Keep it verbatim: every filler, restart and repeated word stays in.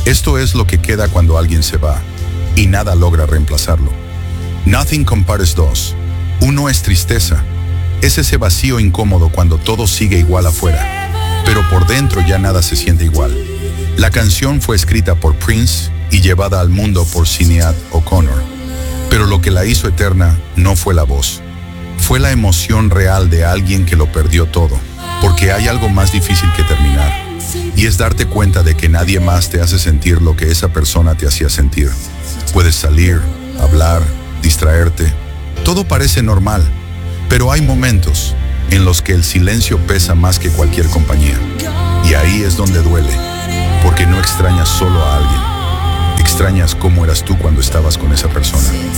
Esto es lo que queda cuando alguien se va, y nada logra reemplazarlo. Nothing Compares dos. Uno es tristeza. Es ese vacío incómodo cuando todo sigue igual afuera, pero por dentro ya nada se siente igual. La canción fue escrita por Prince y llevada al mundo por Sinéad O'Connor, pero lo que la hizo eterna no fue la voz, fue la emoción real de alguien que lo perdió todo, porque hay algo más difícil que terminar, y es darte cuenta de que nadie más te hace sentir lo que esa persona te hacía sentir. Puedes salir, hablar, distraerte, todo parece normal, pero hay momentos en los que el silencio pesa más que cualquier compañía, y ahí es donde duele, porque no extrañas solo a alguien, extrañas cómo eras tú cuando estabas con esa persona.